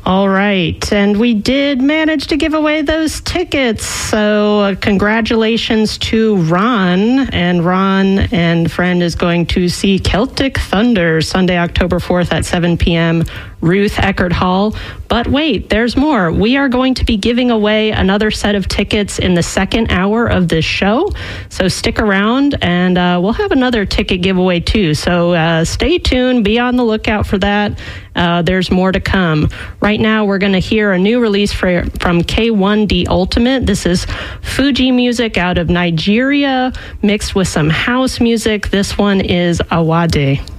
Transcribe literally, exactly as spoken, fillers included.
All right. And we did manage to give away those tickets. So uh, congratulations to Ron. And Ron and friend is going to see Celtic Thunder Sunday, October fourth at seven p.m. Ruth Eckerd Hall. But wait, there's more. We are going to be giving away another set of tickets in the second hour of this show. So stick around, and uh, we'll have another ticket giveaway too. So uh, stay tuned. Be on the lookout for that. Uh, there's more to come. Right now, we're going to hear a new release for, from K one D Ultimate. This is Fuji music out of Nigeria, mixed with some house music. This one is Awade.